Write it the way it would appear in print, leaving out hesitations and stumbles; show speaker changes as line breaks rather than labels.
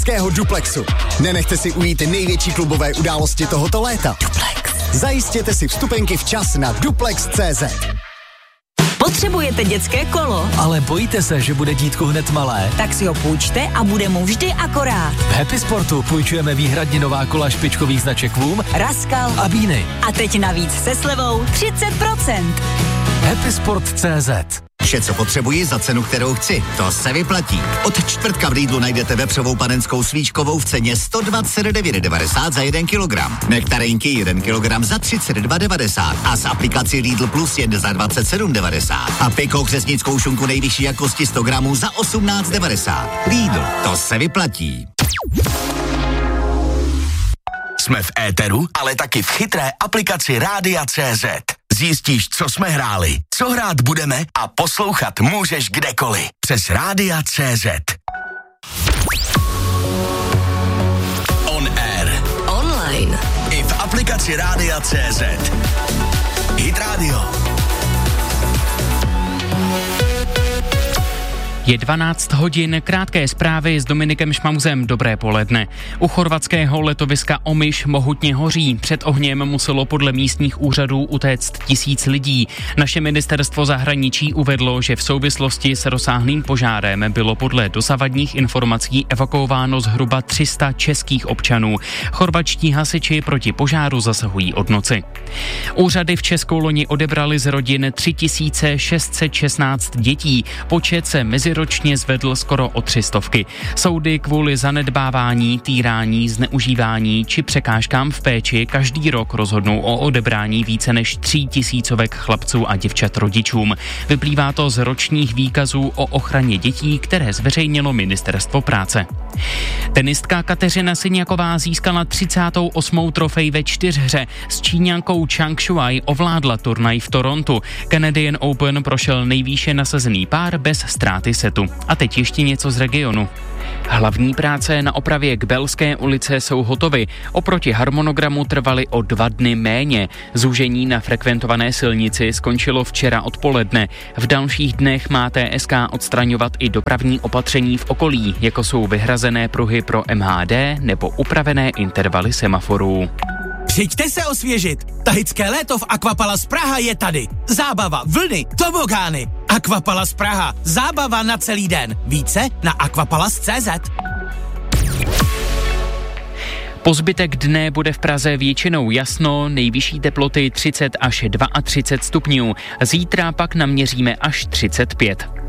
pražského Duplexu. Nenechte si ujít největší klubové události tohoto léta. Duplex. Zajistěte si vstupenky včas na duplex.cz.
Potřebujete dětské kolo?
Ale bojíte se, že bude dítku hned malé?
Tak si ho půjčte a bude mu vždy akorát.
V Happy Sportu půjčujeme výhradně nová kola špičkových značek Voom,
Raskal
a Bíny.
A teď navíc se slevou 30%.
Happysport.cz.
Vše, co potřebuji za cenu, kterou chci. To se vyplatí. Od čtvrtka v Lidlu najdete vepřovou panenskou svíčkovou v ceně 129,90 za 1 kilogram. Nektarinky 1 kilogram za 32,90 a z aplikaci Lidl Plus jen za 27,90. A Piko křesnickou šunku nejvyšší jakosti 100 gramů za 18,90. Lidl, to se vyplatí.
Jsme v éteru, ale taky v chytré aplikaci Rádia.cz. Zjistíš, co jsme hráli, co hrát budeme a poslouchat můžeš kdekoliv. Přes Rádia.cz. On air.
Online.
I v aplikaci Rádia.cz. Hit Radio.
Je 12 hodin, krátké zprávy s Dominikem Šmauzem. Dobré poledne. U chorvatského letoviska Omiš mohutně hoří. Před ohněm muselo podle místních úřadů utéct 1000 lidí. Naše ministerstvo zahraničí uvedlo, že v souvislosti s rozsáhlým požárem bylo podle dosavadních informací evakuováno zhruba 300 českých občanů. Chorvatští hasiči proti požáru zasahují od noci. Úřady v Česku loni odebrali z rodin 3616 dětí. Počet se meziročně zvedl skoro o 300. Soudy kvůli zanedbávání, týrání, zneužívání či překážkám v péči každý rok rozhodnou o odebrání více než 3000 chlapců a děvčat rodičům. Vyplývá to z ročních výkazů o ochraně dětí, které zveřejnilo Ministerstvo práce. Tenistka Kateřina Syňaková získala 38. trofej ve 4hře. S Číňankou Chang Shuai ovládla turnaj v Torontu. Canadian Open prošel nejvýše nasazený pár bez ztráty setu. A teď ještě něco z regionu. Hlavní práce na opravě Kbelské ulice jsou hotovy. Oproti harmonogramu trvaly o 2 dny méně. Zúžení na frekventované silnici skončilo včera odpoledne. V dalších dnech má TSK odstraňovat i dopravní opatření v okolí, jako jsou vyhrazené pruhy pro MHD nebo upravené intervaly semaforů.
Přijďte se osvěžit. Tahické léto v Aquapalace Praha je tady. Zábava, vlny, tobogány. Aquapalace Praha. Zábava na celý den. Více na aquapalace.cz.
Po zbytek dne bude v Praze většinou jasno, nejvyšší teploty 30 až 32 stupňů. Zítra pak naměříme až 35.